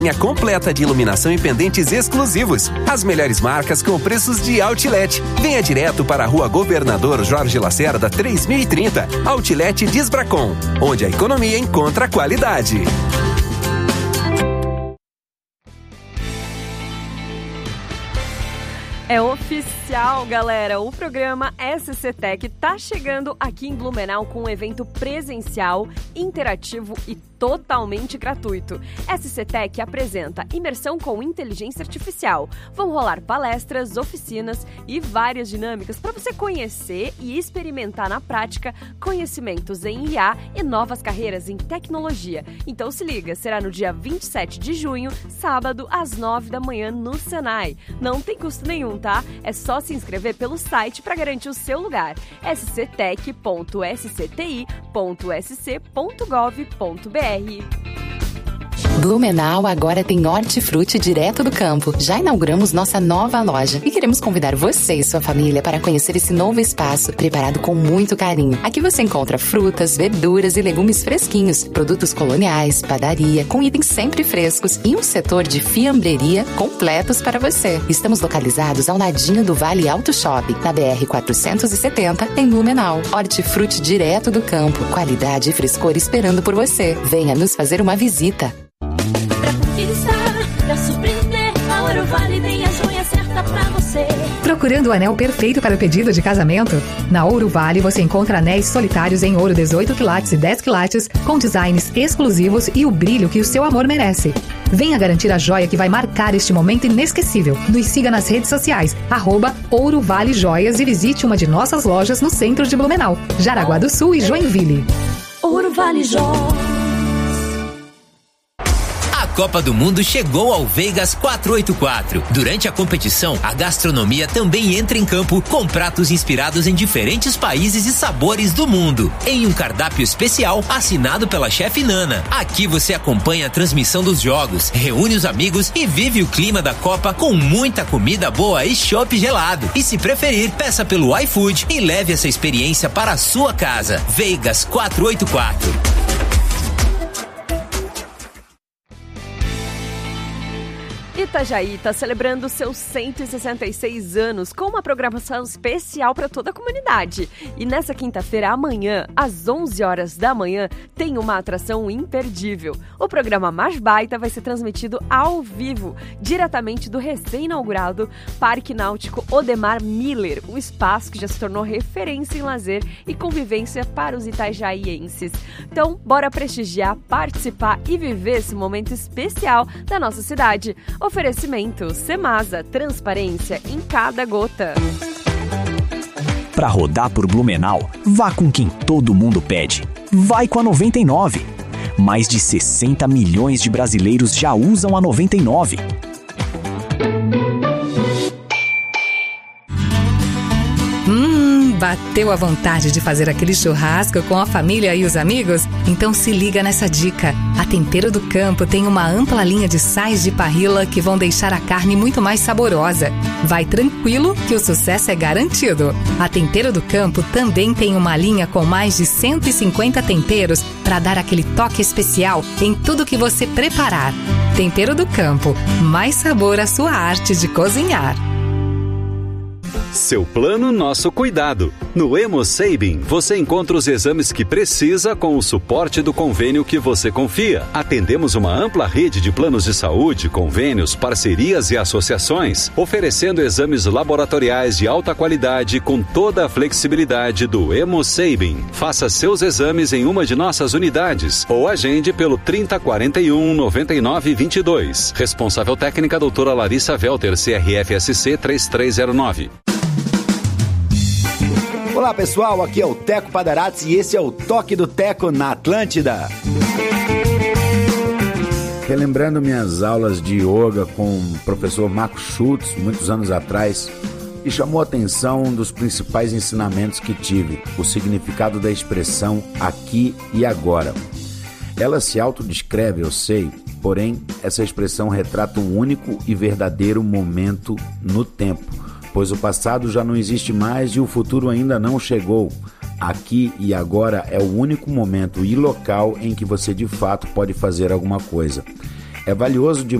Linha completa de iluminação e pendentes exclusivos. As melhores marcas com preços de outlet. Venha direto para a Rua Governador Jorge Lacerda 3030. Outlet Disbracon, onde a economia encontra qualidade. É oficial, galera! O programa SC Tech tá chegando aqui em Blumenau com um evento presencial, interativo e totalmente gratuito. SC Tech apresenta imersão com inteligência artificial. Vão rolar palestras, oficinas e várias dinâmicas para você conhecer e experimentar na prática conhecimentos em IA e novas carreiras em tecnologia. Então se liga, será no dia 27 de junho, sábado, às 9 da manhã no Senai. Não tem custo nenhum, tá? É só se inscrever pelo site para garantir o seu lugar. sctech.sci.sc.gov.br. Blumenau agora tem hortifruti direto do campo. Já inauguramos nossa nova loja e queremos convidar você e sua família para conhecer esse novo espaço preparado com muito carinho. Aqui você encontra frutas, verduras e legumes fresquinhos, produtos coloniais, padaria, com itens sempre frescos e um setor de fiambreria completos para você. Estamos localizados ao ladinho do Vale Auto Shopping, na BR 470, em Blumenau. Hortifruti direto do campo, qualidade e frescor esperando por você. Venha nos fazer uma visita. Pra surpreender, a Ouro Vale tem a joia certa pra você. Procurando o anel perfeito para o pedido de casamento? Na Ouro Vale você encontra anéis solitários em ouro 18 quilates e 10 quilates, com designs exclusivos e o brilho que o seu amor merece. Venha garantir a joia que vai marcar este momento inesquecível. Nos siga nas redes sociais, @Ouro Vale Joias, e visite uma de nossas lojas no centro de Blumenau, Jaraguá do Sul e Joinville. Ouro Vale Joias. A Copa do Mundo chegou ao Vegas 484. Durante a competição, a gastronomia também entra em campo com pratos inspirados em diferentes países e sabores do mundo, em um cardápio especial assinado pela chefe Nana. Aqui você acompanha a transmissão dos jogos, reúne os amigos e vive o clima da Copa com muita comida boa e chopp gelado. E se preferir, peça pelo iFood e leve essa experiência para a sua casa. Vegas 484. Itajaí está celebrando seus 166 anos com uma programação especial para toda a comunidade. E nessa quinta-feira, amanhã, às 11 horas da manhã, tem uma atração imperdível. O programa Mais Baita vai ser transmitido ao vivo, diretamente do recém-inaugurado Parque Náutico Odemar Miller, um espaço que já se tornou referência em lazer e convivência para os itajaienses. Então, bora prestigiar, participar e viver esse momento especial da nossa cidade. Oferecimento Semasa, transparência em cada gota. Para rodar por Blumenau, vá com quem todo mundo pede. Vai com a 99. Mais de 60 milhões de brasileiros já usam a 99. Bateu a vontade de fazer aquele churrasco com a família e os amigos? Então se liga nessa dica. A Tempero do Campo tem uma ampla linha de sais de parrilla que vão deixar a carne muito mais saborosa. Vai tranquilo que o sucesso é garantido. A Tempero do Campo também tem uma linha com mais de 150 temperos para dar aquele toque especial em tudo que você preparar. Tempero do Campo, mais sabor à sua arte de cozinhar. Seu plano, nosso cuidado. No Hemosabin, você encontra os exames que precisa com o suporte do convênio que você confia. Atendemos uma ampla rede de planos de saúde, convênios, parcerias e associações, oferecendo exames laboratoriais de alta qualidade com toda a flexibilidade do Hemosabin. Faça seus exames em uma de nossas unidades ou agende pelo 3041 9922. Responsável técnica doutora Larissa Velter, CRFSC 3309. Olá pessoal, aqui é o Teco Padarates e esse é o Toque do Teco na Atlântida. Relembrando minhas aulas de yoga com o professor Marco Schultz, muitos anos atrás, e chamou a atenção um dos principais ensinamentos que tive, o significado da expressão aqui e agora. Ela se autodescreve, eu sei, porém essa expressão retrata um único e verdadeiro momento no tempo, pois o passado já não existe mais e o futuro ainda não chegou. Aqui e agora é o único momento e local em que você de fato pode fazer alguma coisa. É valioso demais.